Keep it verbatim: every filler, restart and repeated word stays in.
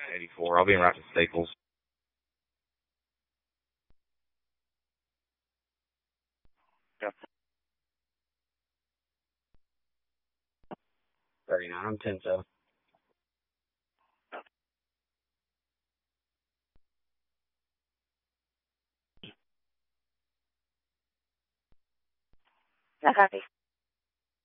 eighty-four. I'll be right to Staples. Yep. thirty-nine. I'm ten seven. I copy.